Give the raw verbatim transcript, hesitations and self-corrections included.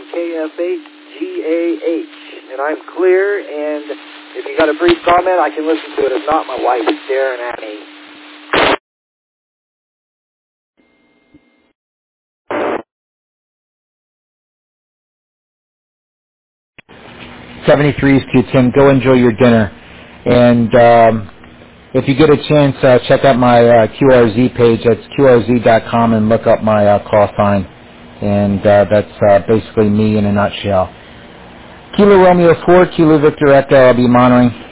from K F eight G A H. And I'm clear, and if you got a brief comment, I can listen to it. If not, my wife is staring at me. seventy-three is Q Tim. Go enjoy your dinner. And um, if you get a chance, uh, check out my uh, Q R Z page. That's Q R Z dot com and look up my uh, call sign. And uh, that's uh, basically me in a nutshell. Kilo Romeo four, Kilo Victor Echo, I'll be monitoring.